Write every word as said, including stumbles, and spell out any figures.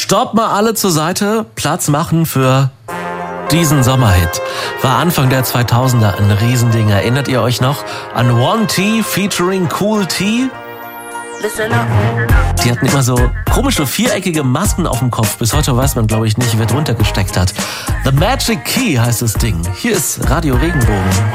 Stopp mal alle zur Seite, Platz machen für diesen Sommerhit. War Anfang der zweitausender ein Riesending. Erinnert ihr euch noch an One T featuring Kool T? Die hatten immer so komische viereckige Masken auf dem Kopf. Bis heute weiß man, glaube ich, nicht, wer drunter gesteckt hat. The Magic Key heißt das Ding. Hier ist Radio Regenbogen.